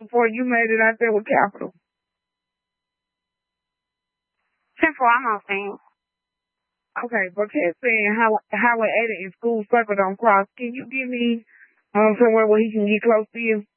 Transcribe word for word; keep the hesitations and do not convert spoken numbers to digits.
before you made it out there with capital? Central, I'm on scene. Okay, but Ted saying how Highway eighty in school circle don't cross. Can you give me um somewhere where he can get close to you?